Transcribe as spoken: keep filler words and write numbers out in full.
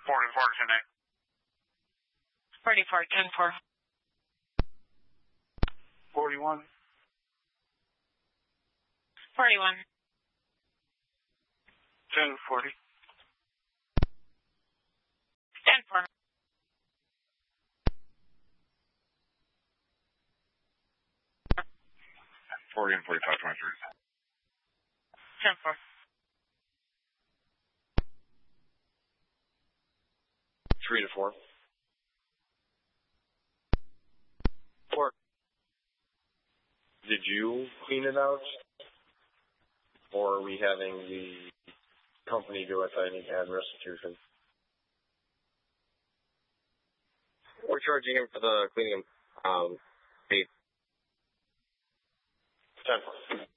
forty-four ten eight. forty-four ten four. forty-one. forty-one. ten forty. ten four. forty and forty-five twenty-three. ten four. three to four. Four. Did you clean it out? Or are we having the company do it? I need to add restitution. We're charging him for the cleaning um, fee. ten four.